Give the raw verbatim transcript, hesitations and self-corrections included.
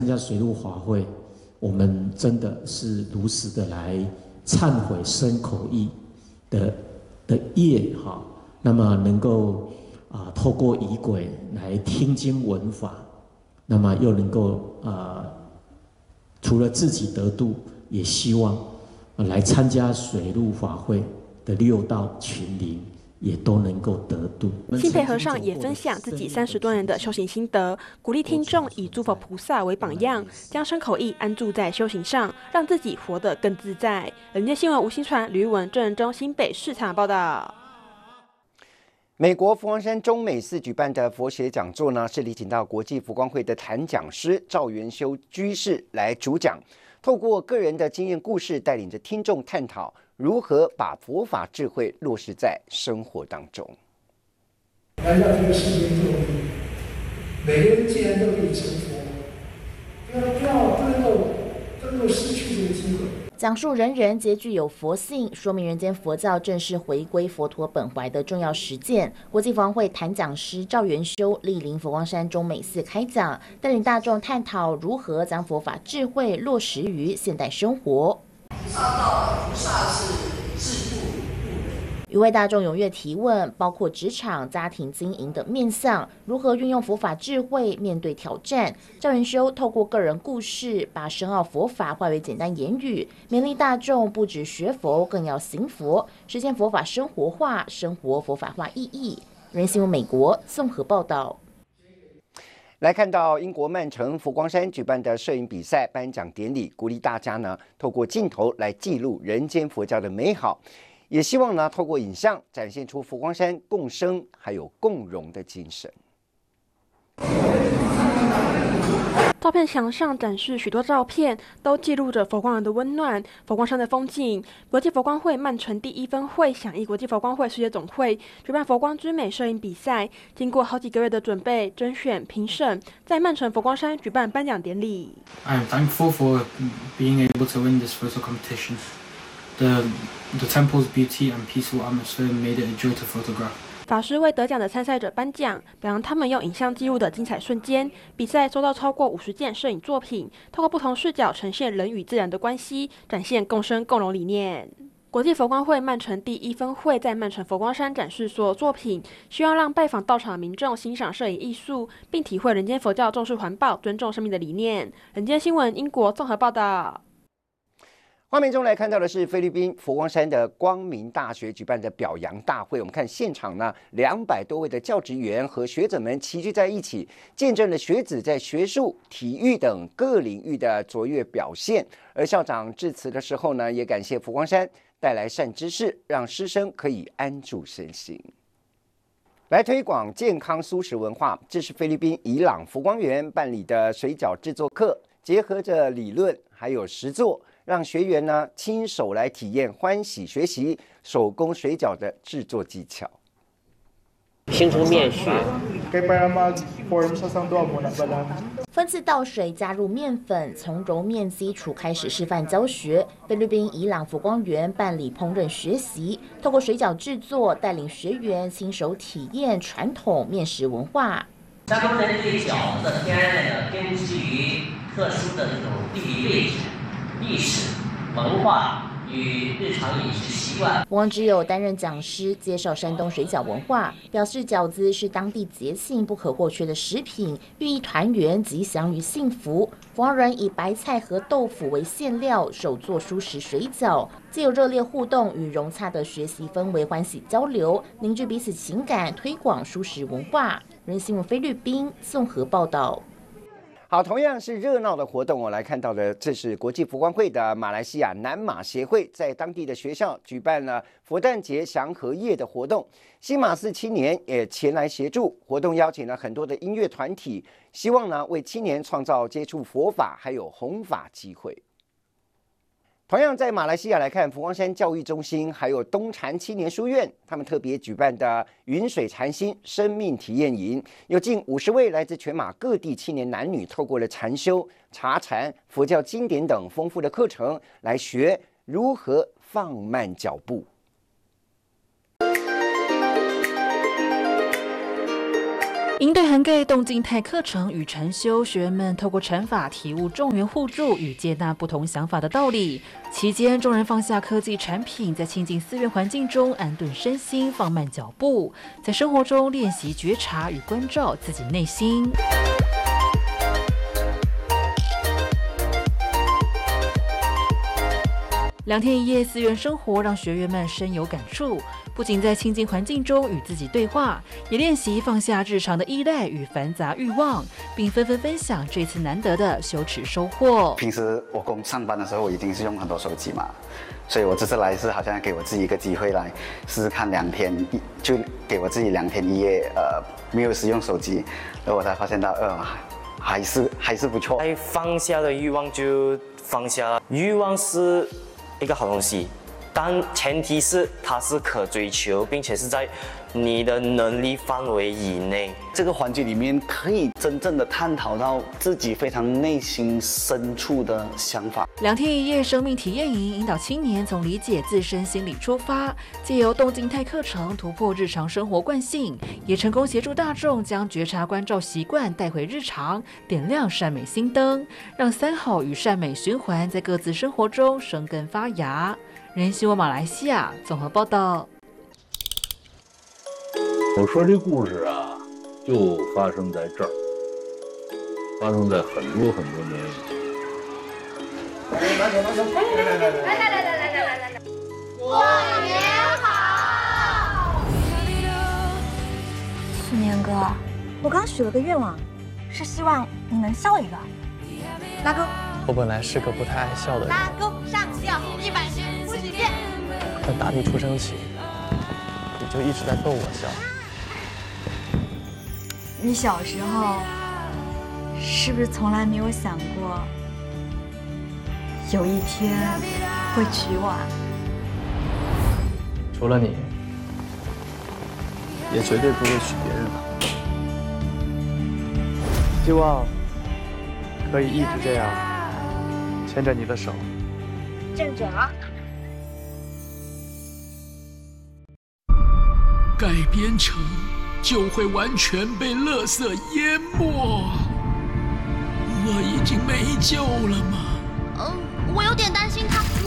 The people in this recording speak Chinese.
参加水陆法会，我们真的是如实的来忏悔身口意的的业哈，那么能够啊透过仪轨来听经闻法，那么又能够啊除了自己得度，也希望来参加水陆法会的六道群灵。也都能够得度。 新培和尚也分享自己三十多年的修行心得，鼓励听众以诸佛菩萨为榜样，将身口意安住在修行上，让自己活得更自在。人间新闻吴欣传、吕文郑中新北市场报道。 美国佛光山中美寺举办的佛学讲座呢，是礼请到国际佛光会的坛讲师赵元修居士来主讲，透过个人的经验故事，带领着听众探讨如何把佛法智慧落实在生活当中。 来到这个世间做人，每个人既然都可以成佛，不要不要不能够不能够失去这个机会。 讲述人人皆具有佛性，说明人间佛教正是回归佛陀本怀的重要实践。国际佛光会坛讲师赵元修莅临佛光山中美寺开讲，带领大众探讨如何将佛法智慧落实于现代生活。 菩萨道，菩萨是自度。 与会大众踊跃提问，包括职场、家庭经营的面向，如何运用佛法智慧面对挑战。赵元修透过个人故事，把深奥佛法化为简单言语，勉励大众不只学佛，更要行佛，实现佛法生活化，生活佛法化意义。人新闻美国综合报道。 来看到英国曼城佛光山举办的摄影比赛颁奖典礼，鼓励大家呢透过镜头来记录人间佛教的美好，也希望呢透过影像展现出佛光山共生还有共荣的精神。 照片墙上展示许多照片，都记录着佛光人的温暖、佛光山的风景。国际佛光会曼城第一分会响应国际佛光会世界总会举办佛光之美摄影比赛，经过好几个月的准备、甄选、评审，在曼城佛光山举办颁奖典礼。 I am thankful for being able to win this photo competition. The the temple's beauty and peaceful atmosphere made it a joy to photograph. 法师为得奖的参赛者颁奖，表扬他们用影像记录的精彩瞬间。比赛收到超过五十件摄影作品，透过不同视角呈现人与自然的关系，展现共生共荣理念。国际佛光会曼城第一分会在曼城佛光山展示所有作品，希望让拜访到场的民众欣赏摄影艺术，并体会人间佛教重视环保、尊重生命的理念。人间新闻英国综合报道。 画面中来看到的是菲律宾佛光山的光明大学举办的表扬大会。我们看现场呢，两百多位的教职员和学者们齐聚在一起，见证了学子在学术、体育等各领域的卓越表现。而校长致辞的时候呢，也感谢佛光山带来善知识，让师生可以安住身心。来推广健康素食文化，这是菲律宾伊朗佛光园办理的水饺制作课，结合着理论还有实作，让学员呢亲手来体验，欢喜学习手工水饺的制作技巧。 形成面絮。 分次倒水，加入面粉，从揉面基础开始示范教学。菲律宾伊朗佛光园办理烹饪学习，透过水饺制作，带领学员亲手体验传统面食文化。 山东人对饺子的天然的根基于特殊的这种地理位置、历史、文化与日常饮食习惯。 王之友担任讲师，介绍山东水饺文化，表示饺子是当地节庆不可或缺的食品，寓意团圆、吉祥与幸福。佛光人以白菜和豆腐为馅料，手做蔬食水饺，既有热烈互动与融洽的学习氛围，欢喜交流，凝聚彼此情感，推广蔬食文化。人新闻菲律宾综合报道。 好，同样是热闹的活动，我来看到的，这是国际佛光会的马来西亚南马协会在当地的学校举办了佛诞节祥和夜的活动，新马寺青年也前来协助。活动邀请了很多的音乐团体，希望呢为青年创造接触佛法还有弘法机会。同样在马来西亚来看，佛光山教育中心还有东禅青年书院，他们特别举办的云水禅心生命体验营，有近五十位来自全马各地青年男女，透过了禅修、茶禅、佛教经典等丰富的课程，来学如何放慢脚步。 营队涵盖动静态课程与禅修，学员们透过禅法体悟众缘互助与接纳不同想法的道理。期间，众人放下科技产品，在亲近寺院环境中安顿身心，放慢脚步，在生活中练习觉察与关照自己内心。两天一夜寺院生活让学员们深有感触，不仅在清静环境中与自己对话，也练习放下日常的依赖与繁杂欲望，并纷纷分享这次难得的修持收获。 平时我工上班的时候，我一定是用很多手机嘛，所以我这次来是好像给我自己一个机会来试试看两天，就给我自己两天一夜呃没有使用手机，然后我才发现到呃还是还是不错。 哎，放下的欲望就放下了，欲望是一个好东西，但前提是它是可追求，并且是在你的能力范围以内。 这个环节里面可以真正的探讨到自己非常内心深处的想法。 两天一夜生命体验营引导青年从理解自身心理出发，借由动静态课程突破日常生活惯性，也成功协助大众将觉察关照习惯带回日常，点亮善美心灯，让三好与善美循环在各自生活中生根发芽。人新闻马来西亚综合报道。 我说这故事啊，就发生在这儿，发生在很多很多年以前。 来来来来来来来来来来，过年好！ 去年哥，我刚许了个愿望，是希望你能笑一个。拉钩。 我本来是个不太爱笑的人。 拉钩上吊一百五十遍。 但打你出生起，你就一直在逗我笑。 你小时候是不是从来没有想过有一天会娶我啊？ 除了你，也绝对不会娶别人了。希望可以一直这样牵着你的手。 正准啊！ 改编成就会完全被垃圾淹没，我已经没救了吗？ 嗯，我有点担心他。